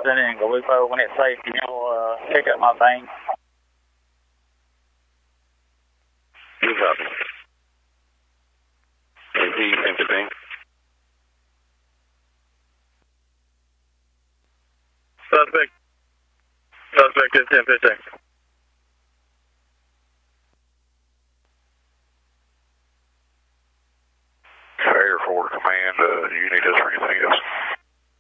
send in Galupo. When it's safe, can you pick up my thing? You copy. AP 1015. Suspect is 1015. Fair Forward Command, you need